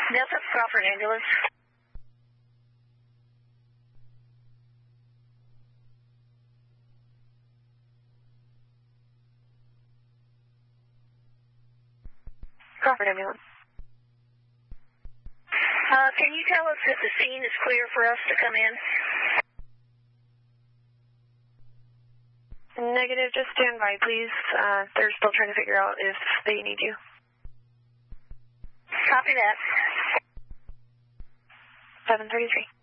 Delta, Crawford ambulance. Crawford ambulance. Can you tell us if the scene is clear for us to come in? Negative, just stand by, please. They're still trying to figure out if they need you. Copy that. 733.